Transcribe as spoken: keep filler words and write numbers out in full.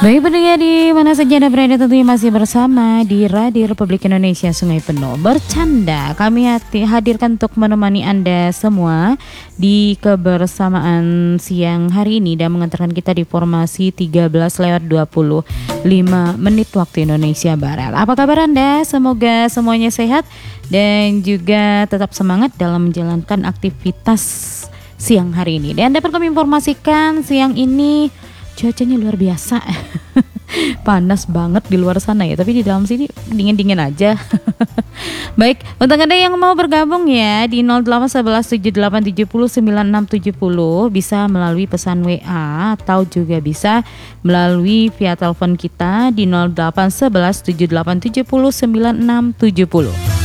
Baik pendengar di mana saja Anda berada, tentunya masih bersama di Radio Republik Indonesia Sungai Penuh Bercanda. Kami hati hadirkan untuk menemani Anda semua di kebersamaan siang hari ini dan mengantarkan kita di formasi tiga belas lewat dua puluh lima menit waktu Indonesia Barat. Apa kabar Anda? Semoga semuanya sehat dan juga tetap semangat dalam menjalankan aktivitas siang hari ini. Dan dapat kami informasikan siang ini cuacanya luar biasa. Panas banget di luar sana ya, tapi di dalam sini dingin-dingin aja. Baik, untuk Anda yang mau bergabung ya di nol delapan satu satu tujuh delapan tujuh nol sembilan enam tujuh nol bisa melalui pesan W A atau juga bisa melalui via telepon kita di nol delapan satu satu tujuh delapan tujuh nol sembilan enam tujuh nol.